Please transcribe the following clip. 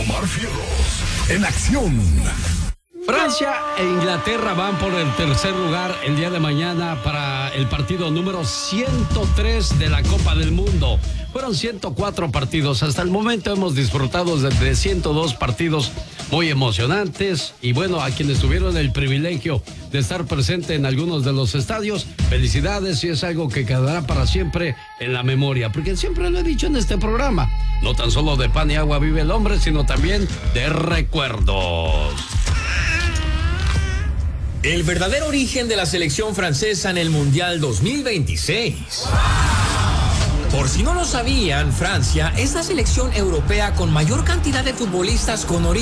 Omar Fierros, en acción. Francia e Inglaterra van por el tercer lugar el día de mañana para el partido número 103 de la Copa del Mundo. Fueron 104 partidos. Hasta el momento hemos disfrutado de 102 partidos muy emocionantes. Y bueno, a quienes tuvieron el privilegio de estar presente en algunos de los estadios, felicidades, y es algo que quedará para siempre en la memoria. Porque siempre lo he dicho en este programa, no tan solo de pan y agua vive el hombre, sino también de recuerdos. El verdadero origen de la selección francesa en el Mundial 2026. Por si no lo sabían, Francia es la selección europea con mayor cantidad de futbolistas con origen